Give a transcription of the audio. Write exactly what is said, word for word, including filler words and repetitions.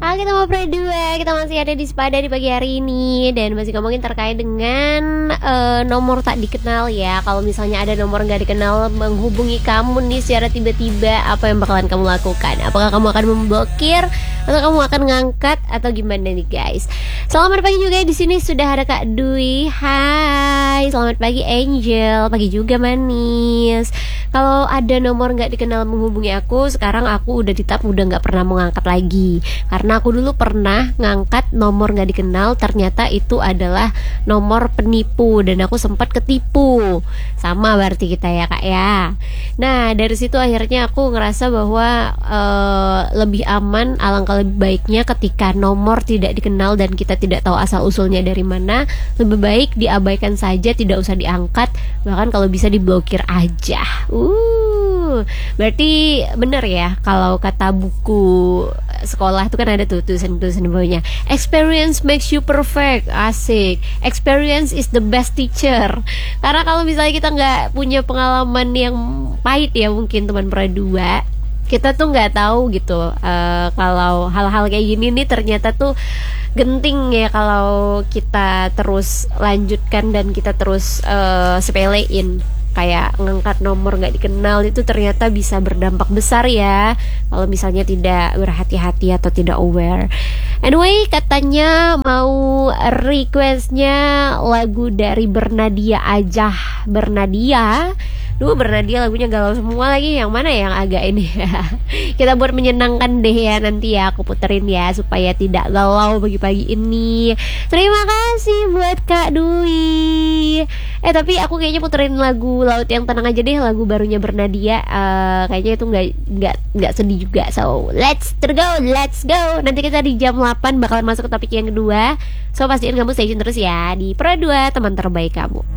Oke teman Pro dua, kita masih ada di Sepada di pagi hari ini dan masih ngomongin terkait dengan uh, nomor tak dikenal ya. Kalau misalnya ada nomor nggak dikenal menghubungi kamu nih secara tiba-tiba, apa yang bakalan kamu lakukan? Apakah kamu akan memblokir atau kamu akan ngangkat atau gimana nih guys? Selamat pagi juga di sini sudah ada Kak Dwi. Hai, selamat pagi Angel, pagi juga manis. Kalau ada nomor nggak dikenal menghubungi aku, sekarang aku udah ditap udah nggak pernah mau ngangkat lagi. Karena aku dulu pernah ngangkat nomor nggak dikenal, ternyata itu adalah nomor penipu dan aku sempat ketipu. Sama berarti kita ya kak ya. Nah dari situ akhirnya aku ngerasa bahwa uh, lebih aman, alangkah lebih baiknya ketika nomor tidak dikenal dan kita tidak tahu asal usulnya dari mana, lebih baik diabaikan saja, tidak usah diangkat, bahkan kalau bisa diblokir aja. Uh, berarti bener ya kalau kata buku sekolah itu kan ada tuh tulisan-tulisan di bawahnya, experience makes you perfect. Asik, experience is the best teacher. Karena kalau misalnya kita nggak punya pengalaman yang pahit ya, mungkin teman Pro dua, kita tuh nggak tahu gitu uh, kalau hal-hal kayak gini nih ternyata tuh genting ya kalau kita terus lanjutkan dan kita terus uh, sepelein. Kayak ngangkat nomor gak dikenal itu ternyata bisa berdampak besar ya kalau misalnya tidak berhati-hati atau tidak aware. Anyway, katanya mau requestnya lagu dari Bernadia aja. Bernadia Duh, Bernadia lagunya galau semua lagi. Yang mana yang agak ini kita buat menyenangkan deh ya, nanti ya aku puterin ya supaya tidak galau pagi-pagi ini. Terima kasih buat Kak Dwi. Eh tapi aku kayaknya puterin lagu Laut yang Tenang aja deh, lagu barunya Bernadia. uh, Kayaknya itu gak, gak, gak sedih juga. So let's go, let's go. Nanti kita di jam delapan bakalan masuk ke topik yang kedua. So pastiin kamu stay tune terus ya di Pro dua, teman terbaik kamu.